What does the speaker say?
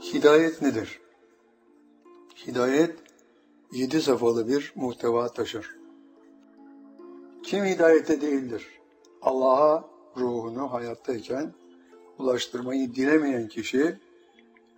Hidayet nedir? Hidayet 7 safhalı bir muhteva taşır. Kim hidayete değildir? Allah'a ruhunu hayattayken ulaştırmayı dilemeyen kişi